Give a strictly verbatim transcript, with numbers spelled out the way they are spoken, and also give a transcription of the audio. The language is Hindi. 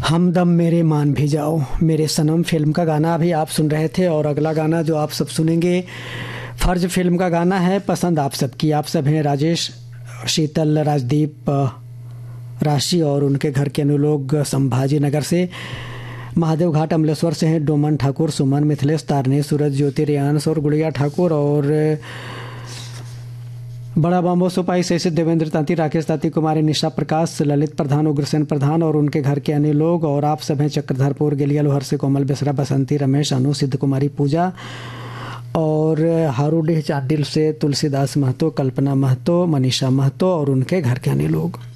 हमदम मेरे मान भी जाओ, मेरे सनम फिल्म का गाना अभी आप सुन रहे थे। और अगला गाना जो आप सब सुनेंगे फर्ज फिल्म का गाना है, पसंद आप सबकी। आप सब हैं राजेश, शीतल, राजदीप, राशि और उनके घर के अनुलोग संभाजी नगर से, महादेव घाट अमलेश्वर से हैं डोमन ठाकुर, सुमन, मिथिलेश, तारने, सूरज, ज्योति, रियांश और गुड़िया ठाकुर, और बड़ा बम्बो सुपाई से देवेंद्र तांती, राकेश तांती, कुमारी, निशा प्रकाश, ललित प्रधान, उग्रसेन प्रधान और उनके घर के अन्य लोग। और आप सब हैं चक्रधरपुर, गेलिया लोहर से कोमल बेसरा, बसंती, रमेश, अनु, सिद्ध कुमारी, पूजा और हारूडीह चांडिल से तुलसीदास महतो, कल्पना महतो, मनीषा महतो और उनके घर के अन्य लोग।